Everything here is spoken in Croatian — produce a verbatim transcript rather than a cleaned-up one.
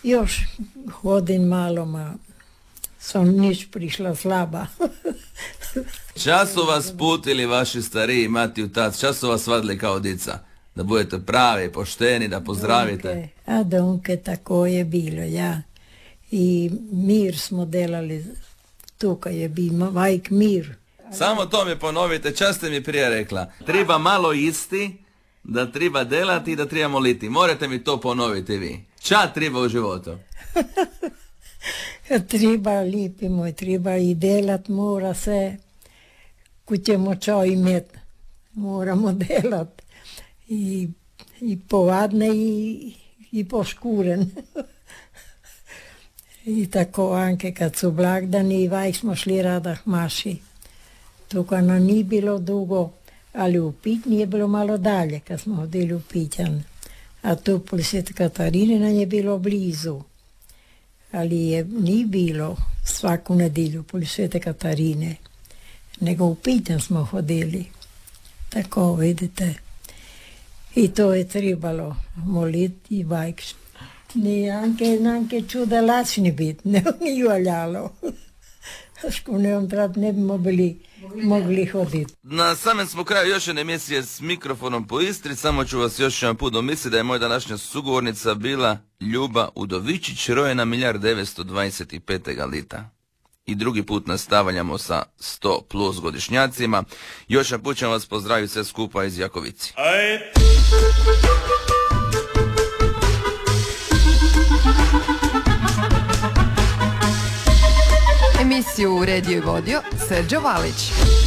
Još hodim malo, ma sam niš prišla slaba. Čas su vas putili vaši stariji mati u tac, čas su vas vadili kao dica, da budete pravi, pošteni, da pozdravite. Donke, a donke, tako je bilo, ja. I mir smo delali, tukaj je bilo, vajk mir. Samo to mi ponovite, čas ste mi prije rekla. Treba malo isti, da treba delati i da treba moliti. Morate mi to ponoviti vi. Ča treba u životu? Treba, lipi moj, treba i delat, mora se, ko ćemo čo imet, moramo delat. I, i povadne i, i poškuren. I tako, anke kad su blagdani, vajk smo šli radah maši. Tukaj nam ni bilo dugo, ali u Pitnji je bilo malo dalje, kad smo hodili u Pitjan. A tu pored Svete Katarine nam je bilo blizu. Ali je ni bilo svaku nedjelju pored Svete Katarine, nego u Pitnjan smo hodili. Tako, vidite. I to je trebalo moliti i vajk. Ni anke, anke čudalačni biti, ne ni valjalo. Ško ne trad ne bi bili mogli hoditi. Na samem smo kraju još jedne emisije s mikrofonom po Istri, samo ću vas još jedan put domisliti da je moja današnja sugovornica bila Ljuba Udovičić, rojena hiljadu devetsto dvadeset pete. lita. I drugi put nastavljamo sa sto plus godišnjacima. Još jedan put ćemo vas pozdraviti sve skupa iz Jakovici. Aj. Emisiju uredio i vodio Serđo Valić.